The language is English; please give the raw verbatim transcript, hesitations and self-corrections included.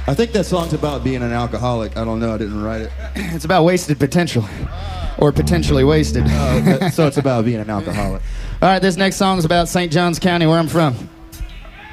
I think that song's about being an alcoholic. I don't know. I didn't write it. It's about wasted potential. Or potentially wasted. Oh, that, so it's about being an alcoholic. All right, this next song is about Saint Johns County, where I'm from.